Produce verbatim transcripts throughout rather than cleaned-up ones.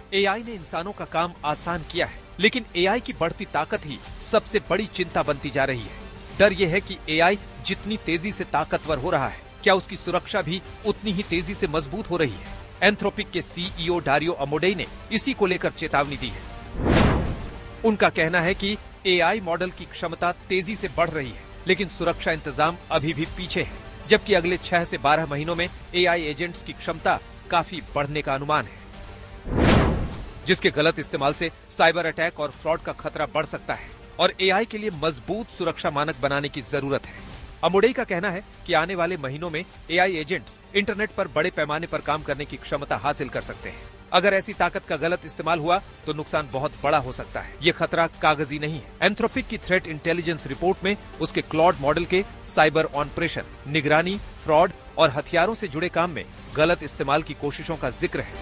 AI ने इंसानों का काम आसान किया है, लेकिन एआई की बढ़ती ताकत ही सबसे बड़ी चिंता बनती जा रही है। डर यह है कि एआई जितनी तेजी से ताकतवर हो रहा है, क्या उसकी सुरक्षा भी उतनी ही तेजी से मजबूत हो रही है। एंथ्रोपिक के सीईओ डारियो अमोडेई ने इसी को लेकर चेतावनी दी है। उनका कहना है कि एआई मॉडल की क्षमता तेजी से बढ़ रही है, लेकिन सुरक्षा इंतजाम अभी भी पीछे है, जबकि अगले छह से बारह महीनों में एआई एजेंट्स की क्षमता काफी बढ़ने का अनुमान है, जिसके गलत इस्तेमाल से साइबर अटैक और फ्रॉड का खतरा बढ़ सकता है और एआई के लिए मजबूत सुरक्षा मानक बनाने की जरूरत है। अमोडेई का कहना है कि आने वाले महीनों में एआई एजेंट्स इंटरनेट पर बड़े पैमाने पर काम करने की क्षमता हासिल कर सकते हैं। अगर ऐसी ताकत का गलत इस्तेमाल हुआ तो नुकसान बहुत बड़ा हो सकता है। ये खतरा कागजी नहीं है। एंथ्रोपिक की थ्रेट इंटेलिजेंस रिपोर्ट में उसके क्लॉड मॉडल के साइबर ऑपरेशन, निगरानी, फ्रॉड और हथियारों से जुड़े काम में गलत इस्तेमाल की कोशिशों का जिक्र है।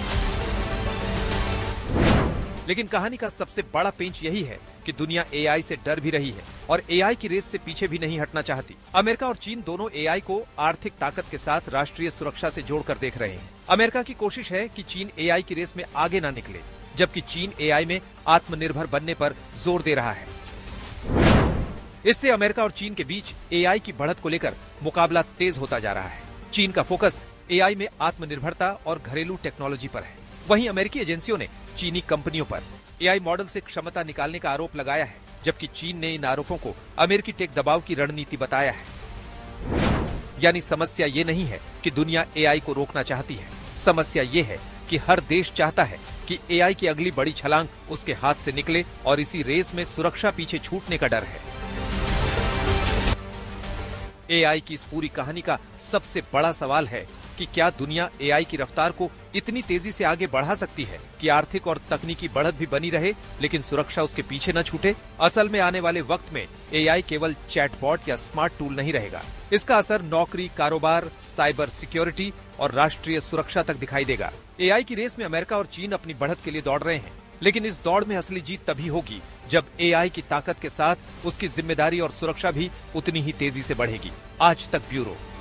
लेकिन कहानी का सबसे बड़ा पेंच यही है कि दुनिया एआई से डर भी रही है और एआई की रेस से पीछे भी नहीं हटना चाहती। अमेरिका और चीन दोनों एआई को आर्थिक ताकत के साथ राष्ट्रीय सुरक्षा से जोड़कर देख रहे हैं। अमेरिका की कोशिश है कि चीन एआई की रेस में आगे ना निकले, जबकि चीन एआई में आत्मनिर्भर बनने पर जोर दे रहा है। इससे अमेरिका और चीन के बीच एआई की बढ़त को लेकर मुकाबला तेज होता जा रहा है। चीन का फोकस एआई में आत्मनिर्भरता और घरेलू टेक्नोलॉजी पर है। वहीं अमेरिकी एजेंसियों ने चीनी कंपनियों पर एआई मॉडल से क्षमता निकालने का आरोप लगाया है, जबकि चीन ने इन आरोपों को अमेरिकी टेक दबाव की रणनीति बताया है। यानी समस्या ये नहीं है कि दुनिया एआई को रोकना चाहती है, समस्या ये है कि हर देश चाहता है कि एआई की अगली बड़ी छलांग उसके हाथ से निकले और इसी रेस में सुरक्षा पीछे छूटने का डर है। एआई की इस पूरी कहानी का सबसे बड़ा सवाल है कि क्या दुनिया एआई की रफ्तार को इतनी तेजी से आगे बढ़ा सकती है कि आर्थिक और तकनीकी बढ़त भी बनी रहे, लेकिन सुरक्षा उसके पीछे न छूटे। असल में आने वाले वक्त में एआई केवल चैटबॉट या स्मार्ट टूल नहीं रहेगा। इसका असर नौकरी, कारोबार, साइबर सिक्योरिटी और राष्ट्रीय सुरक्षा तक दिखाई देगा। एआई की रेस में अमेरिका और चीन अपनी बढ़त के लिए दौड़ रहे हैं, लेकिन इस दौड़ में असली जीत तभी होगी जब एआई की ताकत के साथ उसकी जिम्मेदारी और सुरक्षा भी उतनी ही तेजी से बढ़ेगी। आज तक ब्यूरो।